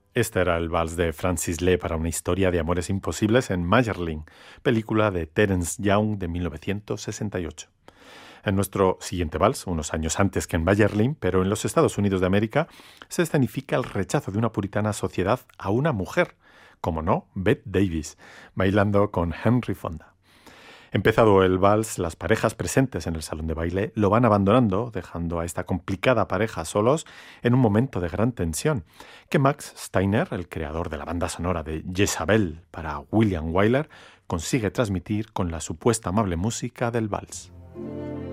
Este era el vals de Francis Lee para una historia de amores imposibles en Mayerling, película de Terence Young de 1968. En nuestro siguiente vals, unos años antes que en Mayerling, pero en los Estados Unidos de América, se escenifica el rechazo de una puritana sociedad a una mujer, como no, Bette Davis, bailando con Henry Fonda. Empezado el vals, las parejas presentes en el salón de baile lo van abandonando, dejando a esta complicada pareja solos en un momento de gran tensión, que Max Steiner, el creador de la banda sonora de Jezabel para William Wyler, consigue transmitir con la supuesta amable música del vals.